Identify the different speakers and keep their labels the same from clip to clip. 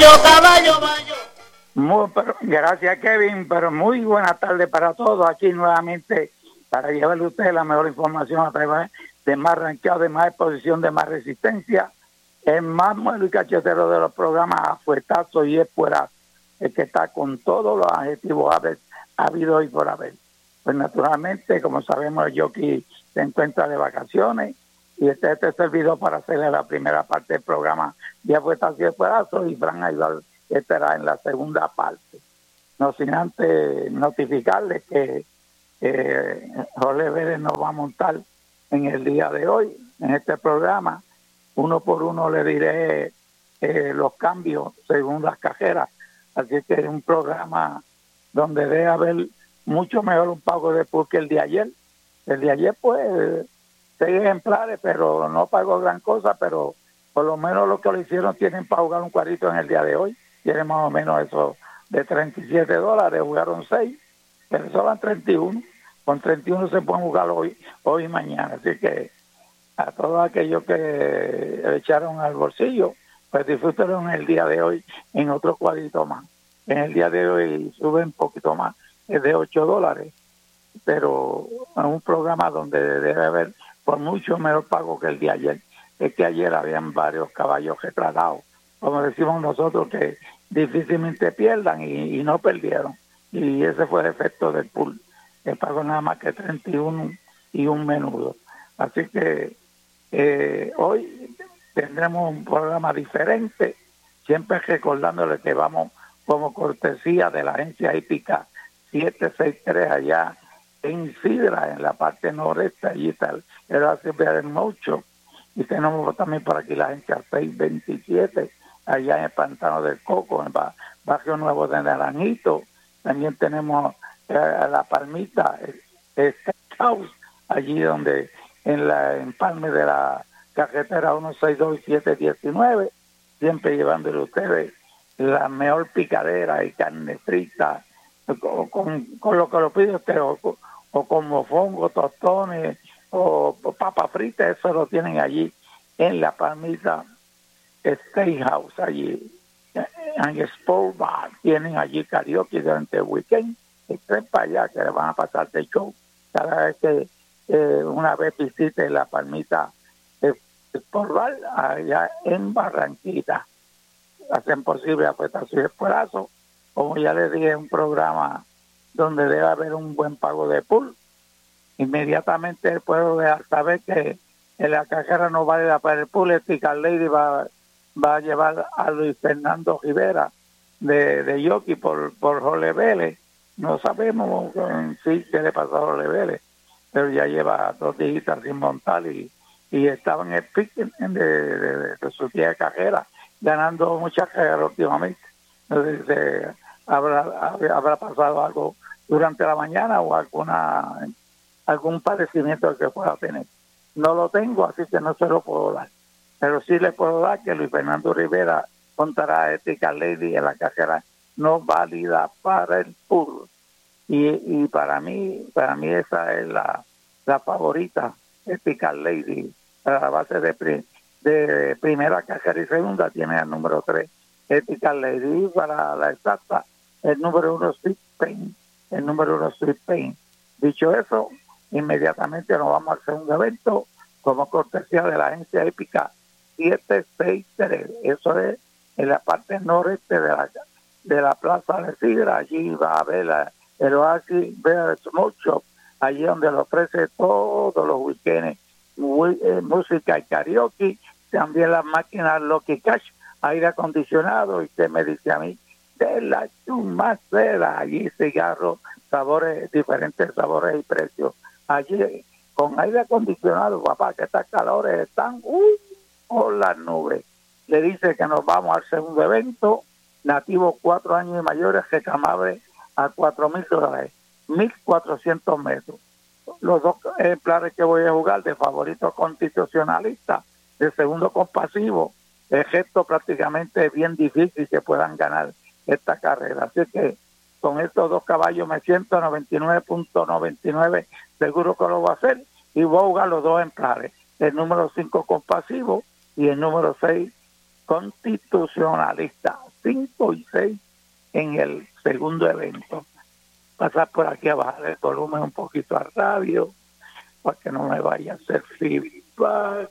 Speaker 1: caballo mayor.
Speaker 2: Gracias, Kevin, pero muy buena tarde para todos aquí nuevamente para llevarle a ustedes la mejor información a través de más ranqueado, de más exposición, de más resistencia, el más muelo y cachetero de los programas Afuetazo y Espuerazo, el que está con todos los adjetivos habido y por haber. Pues naturalmente, como sabemos, el jockey se encuentra de vacaciones y este servidor para hacerle la primera parte del programa de Afuetazo y Espuerazo, y Fran Aydal estará en la segunda parte. No sin antes notificarles que Jorge Vélez nos va a montar en el día de hoy en este programa. Uno por uno le diré los cambios según las cajeras. Así que es un programa donde debe haber mucho mejor un pago de pool que el de ayer. El de ayer, pues, 6 ejemplares, pero no pagó gran cosa, pero por lo menos los que lo hicieron tienen para jugar un cuadrito en el día de hoy. Tienen más o menos eso de $37, jugaron 6, pero solo 31. Con 31 se pueden jugar hoy y mañana. Así que a todos aquellos que le echaron al bolsillo, pues disfrútenlo en el día de hoy en otro cuadrito más. En el día de hoy sube un poquito más, es de $8, pero es un programa donde debe haber por mucho mejor pago que el de ayer. Es que ayer habían varios caballos retratados, como decimos nosotros, que difícilmente pierdan y no perdieron. Y ese fue el efecto del pool. El pago nada más que 31 y un menudo. Así que hoy tendremos un programa diferente, siempre recordándole que vamos como cortesía de la agencia hípica 763 allá en Sidra, en la parte noreste. Allí está el ACB mucho. Y tenemos también por aquí la agencia 627 allá en el Pantano del Coco, en el barrio Nuevo de Naranjito. También tenemos la Palmita Steakhouse, allí donde en la empalme de la carretera 162 y 719, siempre llevándole a ustedes la mejor picadera y carne frita, con lo que lo pide usted, o con mofongo, tostones, o papa frita. Eso lo tienen allí en la Palmita Steakhouse, allí en Sport Bar. Tienen allí karaoke durante el weekend. Estén para allá que le van a pasar de show cada vez que una vez visite la Palmita Sport Bar allá en Barranquita. Hacen posible Afuetazo y Espuerazo, como ya les dije, un programa donde debe haber un buen pago de pool. Inmediatamente puedo dejar saber que en la cajera no vale la para el pool. Tica Lady va a llevar a Luis Fernando Rivera de jockey por Jorge Vélez. No sabemos en sí qué le pasó a Jorge Vélez, pero ya lleva 2 días sin montar y estaba en el pick de su tía de cajera, ganando muchas carreras últimamente. Entonces, habrá pasado algo durante la mañana o algún padecimiento que pueda tener. No lo tengo, así que no se lo puedo dar. Pero sí le puedo dar que Luis Fernando Rivera contará a Ethical Lady en la carrera no válida para el pool. Y para mí esa es la favorita, Ethical Lady. A la base de primera carrera y segunda tiene el número 3, Ethical Lady. Para la exacta, el número 1, Sweet Pain. El número 1, Sweet Pain. Dicho eso, inmediatamente nos vamos al segundo evento como cortesía de la agencia hípica 763. Eso es en la parte noreste de la plaza de Sidra. Allí va a haber el Oasis Bear Smoke Shop, allí donde le ofrece todos los weekends música y karaoke, también las máquinas Lucky Cash, aire acondicionado, y usted me dice a mí, de la chumacera, allí cigarros, sabores, diferentes sabores y precios. Allí con aire acondicionado, papá, que estas calores están por las nubes. Le dice que nos vamos al segundo evento, nativo 4 años y mayores, reclamable a $4,000, 1,400 metros. Los 2 ejemplares que voy a jugar de favorito constitucionalista, de segundo compasivo, el gesto prácticamente bien difícil que puedan ganar esta carrera. Así que con estos 2 caballos me siento a 99.99, seguro que lo voy a hacer, y voy a jugar los 2 ejemplares, el número 5 compasivo y el número 6 Constitucionalista, 5 y 6 en el segundo evento. Pasar por aquí a bajar el volumen un poquito a radio, para que no me vaya a hacer feedback.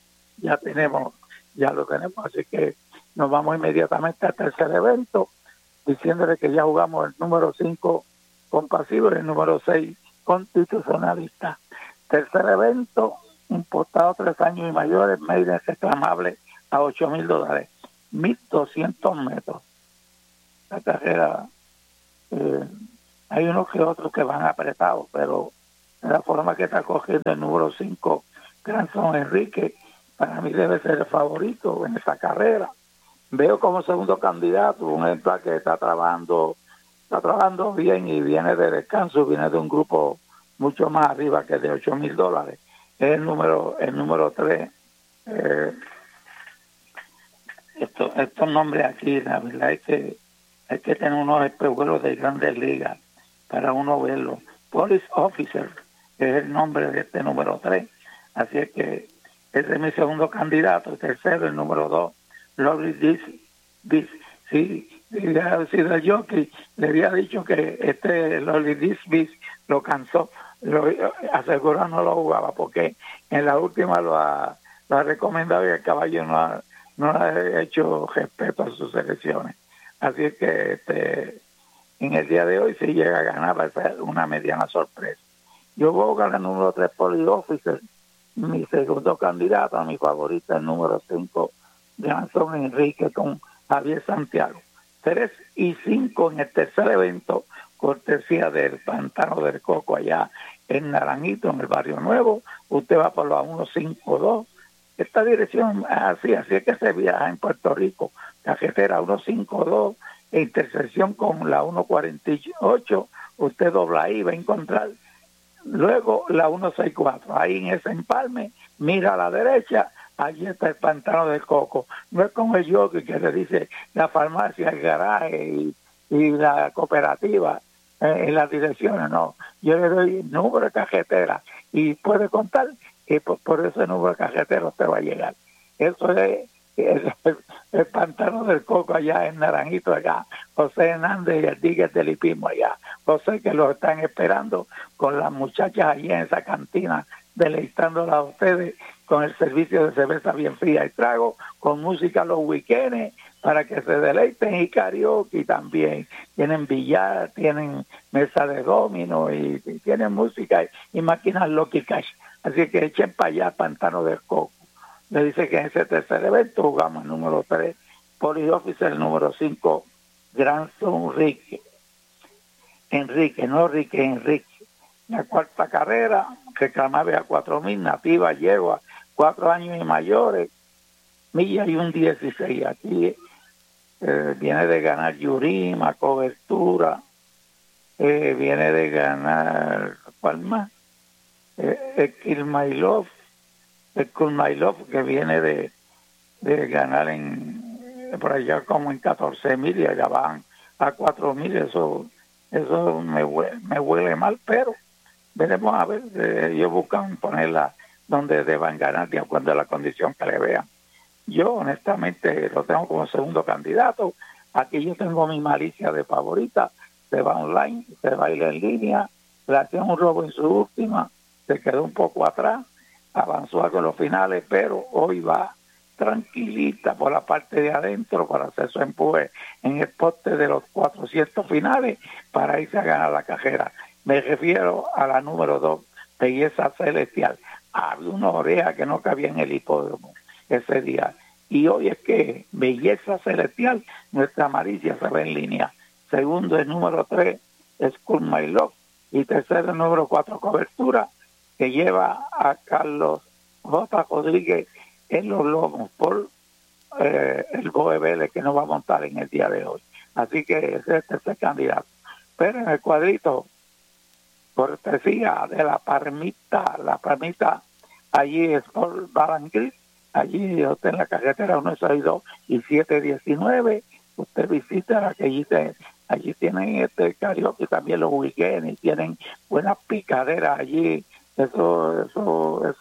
Speaker 2: Ya lo tenemos, así que nos vamos inmediatamente al tercer evento, diciéndole que ya jugamos el número 5 compasivo y el número 6 constitucionalista. Tercer evento, importado 3 años y mayores, media reclamable a $8,000, 1,200 metros. La carrera, hay unos que otros que van apretados, pero de la forma que está cogiendo el número 5, Granson Enrique, para mí debe ser el favorito en esa carrera. Veo como segundo candidato un ejemplar que está trabajando bien y viene de descanso, viene de un grupo mucho más arriba que de $8,000. Es el número 3. Estos nombres aquí, la verdad es que hay que tener unos espejuelos de Grandes Ligas para uno verlo. Police Officer es el nombre de este número 3. Así es que ese es mi segundo candidato. El tercero, el número 2, Lovely This. Sí, el jockey le había dicho que este Lovely This lo cansó, lo aseguró no lo jugaba porque en la última lo ha recomendado y el caballo no ha hecho respeto a sus selecciones. Así es que en el día de hoy, si llega a ganar, va a ser una mediana sorpresa. Yo voy a ganar el número 3 Police Officer, mi segundo candidato, mi favorita, el número 5, Granson Enrique con Javier Santiago. 3 y 5 en el tercer evento, cortesía del Pantano del Coco allá en Naranjito, en el Barrio Nuevo. Usted va por la 152. Esta dirección así es que se viaja en Puerto Rico. Carretera 152, intersección con la 148. Usted dobla ahí, va a encontrar luego la 164. Ahí en ese empalme, mira a la derecha, allí está el Pantano del Coco. No es como el jockey que le dice la farmacia, el garaje y la cooperativa en las direcciones. No, yo le doy el número de carretera y puede contar que por ese número de carretera usted va a llegar. Eso es el Pantano del Coco allá en Naranjito, allá José Hernández y el Díguez del Hipismo allá. José, que lo están esperando con las muchachas allí en esa cantina, deleitándolas a ustedes con el servicio de cerveza bien fría y trago, con música los weekends para que se deleiten, y karaoke también. Tienen billar, tienen mesa de domino y tienen música y máquinas Lucky Cash. Así que echen para allá Pantano del Coco. Le dice que en ese tercer evento jugamos el número 3 Police Officer, el número 5 Granson Enrique. La cuarta carrera, reclamable a 4,000, nativa, yegua, 4 años y mayores, milla y un 16. Aquí viene de ganar Yurima, cobertura, viene de ganar, ¿cuál más? El Kilmailov, que viene de ganar por allá como en 14,000 y allá van a 4,000. Eso me huele mal, pero veremos a ver. Ellos buscan ponerla donde deban ganar de acuerdo a la condición que le vean. Yo honestamente lo tengo como segundo candidato. Aquí yo tengo mi malicia de favorita. Se va online, se baila en línea, le hacían un robo en su última, se quedó un poco atrás, avanzó a los finales, pero hoy va tranquilita por la parte de adentro para hacer su empuje en el poste de los 400 finales para irse a ganar la carrera. Me refiero a la número 2, Belleza Celestial. Había una oreja que no cabía en el hipódromo ese día. Y hoy es que Belleza Celestial, nuestra amarilla, se ve en línea. Segundo, el número 3, School My Love. Y tercero, el número 4, Cobertura, que lleva a Carlos J. Rodríguez en los lomos por el Boe Vélez, que no va a montar en el día de hoy. Así que ese es el tercer candidato. Pero en el cuadrito, cortesía de la Palmita, allí es por Barangrid, allí usted en la carretera 162 y 719, usted visita que allí tienen karaoke también los weekends y tienen buenas picaderas allí. Eso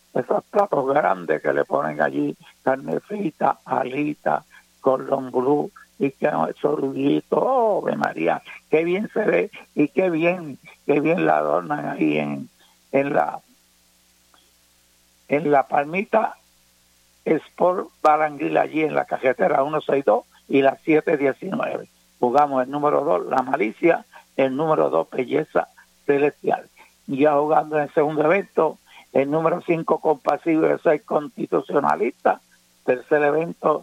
Speaker 2: esos platos grandes que le ponen allí, carne frita, alita, cordón blue, y que sorullito, oh, de María, qué bien se ve y qué bien la adornan ahí en la Palmita Sport Baranguil, allí en la cajetera 162 y la 719. Jugamos el número 2, La Malicia, el número 2, Belleza Celestial. Ya jugando en el segundo evento, el número 5, Compasivo y el 6, Constitucionalista. Tercer evento,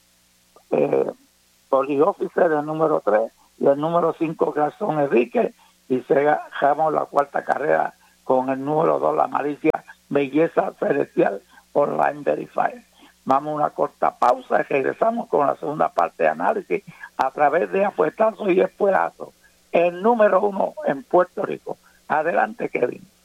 Speaker 2: Poliofficer, el número 3, y el número 5, Gastón Enrique. Y cerramos la cuarta carrera con el número 2, La Malicia, Belleza Celestial, Online Verifier. Vamos a una corta pausa y regresamos con la segunda parte de análisis a través de Apuestazo y Espuelazo, el número 1 en Puerto Rico. Adelante, Kevin.